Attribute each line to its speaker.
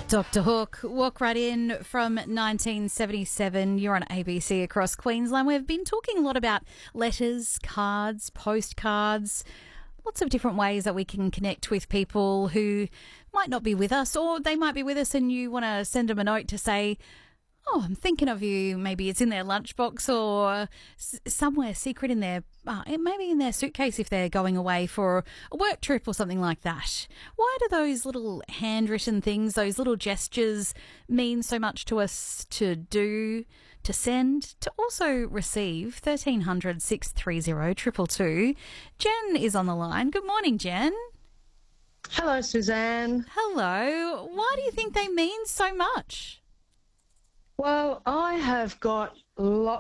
Speaker 1: Dr. Hook, walk right in from 1977. You're on ABC across Queensland. We've been talking a lot about letters, cards, postcards, lots of different ways that we can connect with people who might not be with us, or they might be with us and you want to send them a note to say, oh, I'm thinking of you. Maybe it's in their lunchbox or somewhere secret in their, maybe in their suitcase if they're going away for a work trip or something like that. Why do those little handwritten things, those little gestures mean so much to us to do, to send, to also receive? 1300 630 222. Jen is on the line. Good morning, Jen.
Speaker 2: Hello, Suzanne.
Speaker 1: Hello. Why do you think they mean so much?
Speaker 2: Well, I have got lots